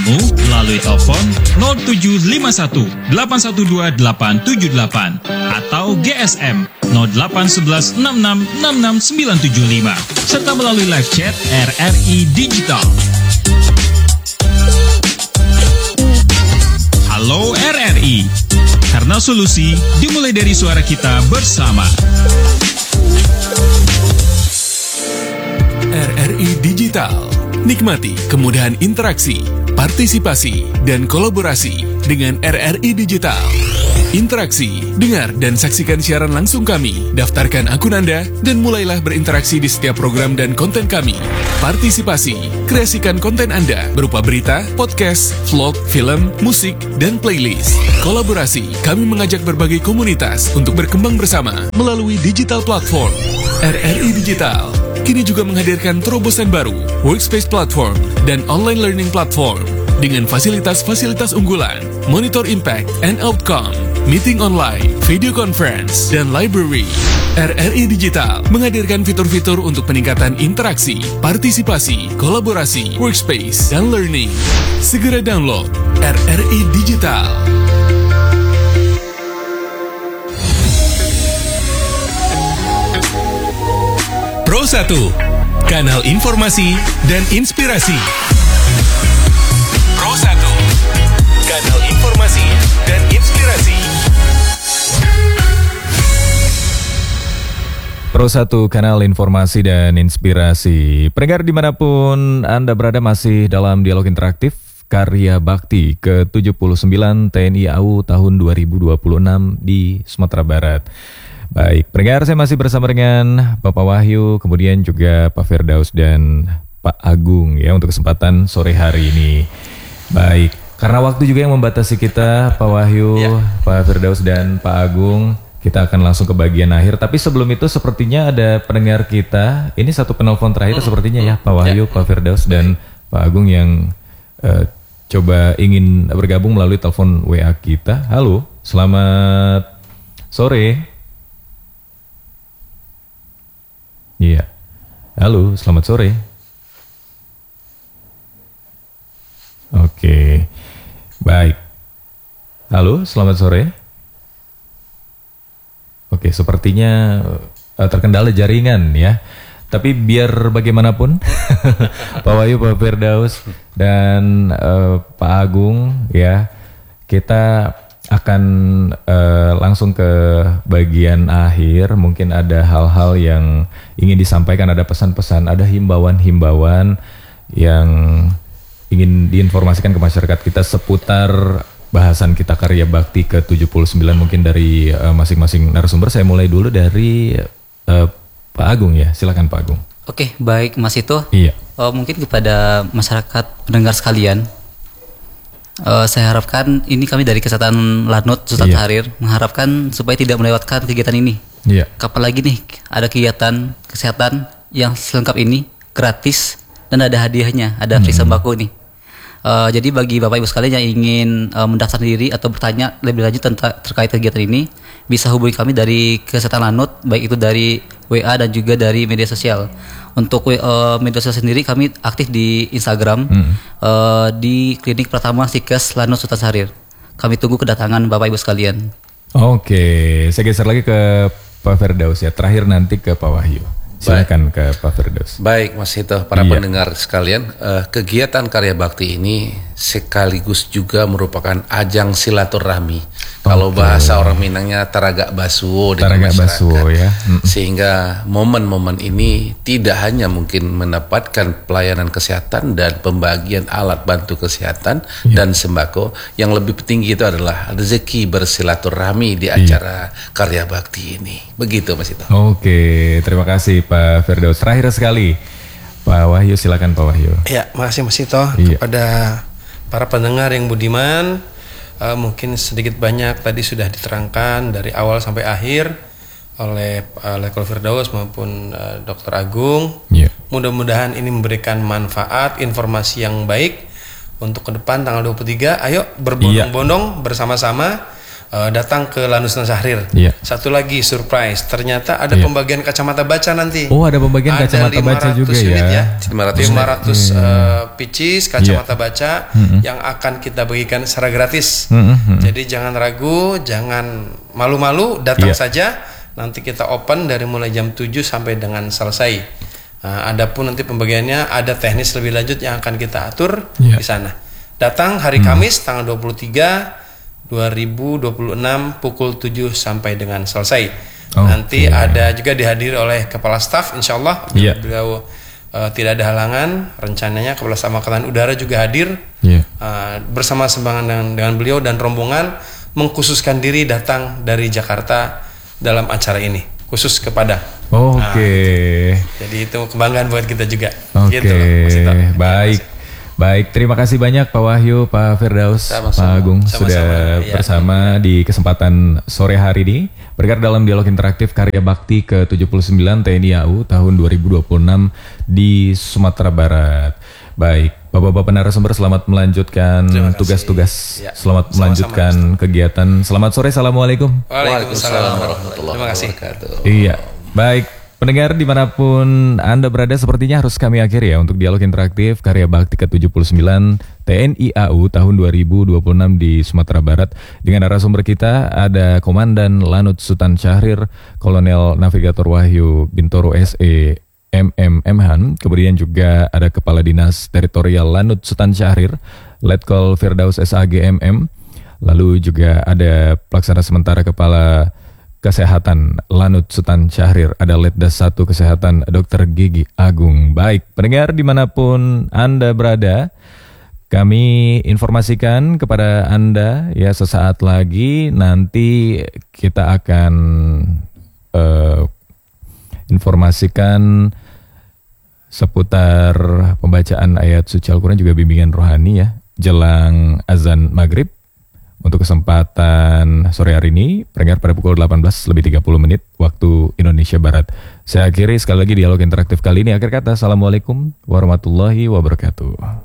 kami melalui telepon 0751 812 878 atau GSM 0811 66 66975 serta melalui live chat RRI Digital. Halo RRI, karena solusi dimulai dari suara kita bersama. RRI Digital. Nikmati kemudahan interaksi, partisipasi, dan kolaborasi dengan RRI Digital. Interaksi, dengar dan saksikan siaran langsung kami, daftarkan akun Anda, dan mulailah berinteraksi di setiap program dan konten kami. Partisipasi, kreasikan konten Anda berupa berita, podcast, vlog, film, musik, dan playlist. Kolaborasi, kami mengajak berbagai komunitas untuk berkembang bersama melalui digital platform. RRI Digital kini juga menghadirkan terobosan baru, workspace platform, dan online learning platform dengan fasilitas-fasilitas unggulan, monitor impact and outcome, meeting online, video conference, dan library. RRI Digital menghadirkan fitur-fitur untuk peningkatan interaksi, partisipasi, kolaborasi, workspace, dan learning. Segera download RRI Digital. Pro 1, kanal informasi dan inspirasi. Pro 1, kanal informasi dan inspirasi. Pro 1, kanal informasi dan inspirasi. Pendengar dimanapun Anda berada, masih dalam dialog interaktif Karya Bakti ke-79 TNI AU tahun 2026 di Sumatera Barat. Baik, pendengar, saya masih bersama dengan Bapak Wahyu, kemudian juga Pak Firdaus dan Pak Agung ya untuk kesempatan sore hari ini. Baik, karena waktu juga yang membatasi kita, Pak Wahyu, Pak Firdaus dan Pak Agung, kita akan langsung ke bagian akhir. Tapi sebelum itu sepertinya ada pendengar kita, ini satu penelpon terakhir sepertinya ya, Pak Wahyu, Pak Firdaus dan Pak Agung yang coba ingin bergabung melalui telepon WA kita. Halo, selamat sore. Iya, halo, selamat sore. Oke, baik. Halo, selamat sore. Oke, sepertinya terkendala jaringan ya. Tapi biar bagaimanapun, Pak Wahyu, Pak Firdaus, dan Pak Agung ya, kita akan langsung ke bagian akhir. Mungkin ada hal-hal yang ingin disampaikan, ada pesan-pesan, ada himbauan-himbauan yang ingin diinformasikan ke masyarakat kita seputar bahasan kita Karya Bakti ke-79 mungkin dari masing-masing narasumber. Saya mulai dulu dari Pak Agung ya, silakan Pak Agung. Oke, baik Mas Ito. Iya. Mungkin kepada masyarakat pendengar sekalian, saya harapkan ini kami dari Kesehatan Lanut Ustadz Harir mengharapkan supaya tidak melewatkan kegiatan ini. Iya. Kapan lagi nih ada kegiatan kesehatan yang selengkap ini, gratis dan ada hadiahnya, ada free sembako nih. Jadi bagi Bapak Ibu sekalian yang ingin mendaftar diri atau bertanya lebih lanjut terkait kegiatan ini, bisa hubungi kami dari Kesehatan Lanut, baik itu dari WA dan juga dari media sosial. Untuk media sosial sendiri kami aktif di Instagram di Klinik Pratama Sikes Lanut Sultan Syahrir. Kami tunggu kedatangan Bapak Ibu sekalian. Oke, saya geser lagi ke Pak Firdaus ya. Terakhir nanti ke Pak Wahyu. Silakan ke Pak Firdaus. Baik Mas Hito, para pendengar sekalian, kegiatan Karya Bakti ini sekaligus juga merupakan ajang silaturahmi. Kalau bahasa orang Minangnya taragak basuo dengan masyarakat. Ya. Sehingga momen-momen ini tidak hanya mungkin mendapatkan pelayanan kesehatan dan pembagian alat bantu kesehatan dan sembako, yang lebih tinggi itu adalah rezeki bersilaturahmi di acara Karya Bakti ini. Begitu Mas Hito. Oke, terima kasih Pak Firdaus. Terakhir sekali Pak Wahyu, silakan Pak Wahyu. Ya, makasih Mas Hito. Kepada para pendengar yang budiman, mungkin sedikit banyak tadi sudah diterangkan dari awal sampai akhir oleh Lekol Firdaus maupun Dr. Agung. Mudah-mudahan ini memberikan manfaat, informasi yang baik untuk ke depan tanggal 23. Ayo berbondong-bondong bersama-sama datang ke Lanut Sultan Syahrir. Satu lagi surprise, ternyata ada pembagian kacamata baca nanti. Oh, ada pembagian kacamata baca juga unit ya. 500 pieces kacamata baca yang akan kita bagikan secara gratis. Jadi jangan ragu, jangan malu-malu, datang saja. Nanti kita open dari mulai jam 7 sampai dengan selesai. Adapun nanti pembagiannya ada teknis lebih lanjut yang akan kita atur di sana. Datang hari Kamis tanggal 23 2026 pukul 7 sampai dengan selesai. Nanti ada juga dihadiri oleh kepala staf, insyaallah beliau tidak ada halangan. Rencananya kepala staf Angkatan Udara juga hadir bersama sembangan dengan beliau dan rombongan, mengkhususkan diri datang dari Jakarta dalam acara ini khusus kepada. Jadi itu kebanggaan buat kita juga. Gitu, Baik, terima kasih banyak Pak Wahyu, Pak Firdaus, Pak Agung sudah bersama di kesempatan sore hari ini. Bergerak dalam dialog interaktif karya bakti ke-79 TNI AU tahun 2026 di Sumatera Barat. Baik, Bapak-bapak narasumber, selamat melanjutkan tugas-tugas. Selamat melanjutkan kegiatan. Selamat sore, assalamualaikum. Waalaikumsalam warahmatullahi wabarakatuh. Iya, baik. Pendengar dimanapun Anda berada, sepertinya harus kami akhiri ya untuk dialog interaktif karya bakti ke-79 TNI AU tahun 2026 di Sumatera Barat. Dengan narasumber kita ada Komandan Lanut Sultan Syahrir, Kolonel Navigator Wahyu Bintoro SE MMM, kemudian juga ada Kepala Dinas Teritorial Lanut Sultan Syahrir, Letkol Firdaus SAG MM, lalu juga ada Pelaksana Sementara Kepala Kesehatan Lanut Sultan Syahrir, ada Letdas 1 Kesehatan Dr. Gigi Agung. Baik, pendengar dimanapun Anda berada, kami informasikan kepada Anda ya, sesaat lagi nanti kita akan informasikan seputar pembacaan ayat suci Al-Quran, juga bimbingan rohani ya, jelang azan maghrib. Untuk kesempatan sore hari ini, pendengar, pada pukul 18:30 waktu Indonesia Barat. Saya akhiri sekali lagi dialog interaktif kali ini. Akhir kata, assalamualaikum warahmatullahi wabarakatuh.